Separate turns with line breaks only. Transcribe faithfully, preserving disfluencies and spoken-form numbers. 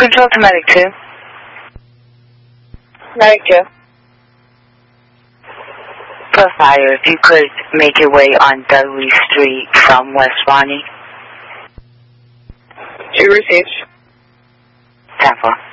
Control to Medic two.
Medic two.
Fire, if you could make your way on Dudley Street from West Ronnie.
Two received.
ten four.